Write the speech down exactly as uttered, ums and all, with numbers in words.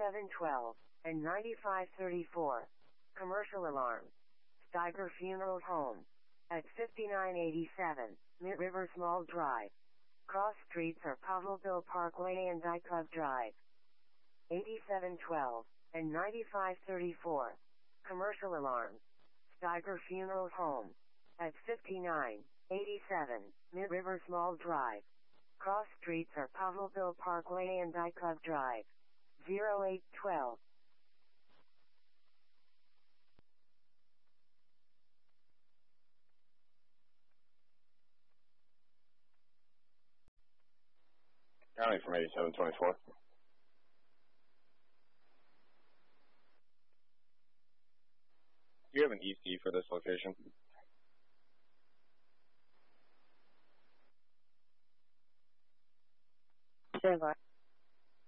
eighty-seven twelve and ninety-five thirty-four. Commercial alarm. Steiger Funeral Home. At fifty-nine eighty-seven, Mid River Small Drive. Cross streets are Pavelville Parkway and Dykov Drive. eighty-seven twelve and ninety-five thirty-four. Commercial alarm. Steiger Funeral Home. At fifty-nine eighty-seven, Mid River Small Drive. Cross streets are Pavelville Parkway and Dykov Drive. zero eight twelve. County from eighty-seven twenty-four. Do you have an E C for this location? Silver.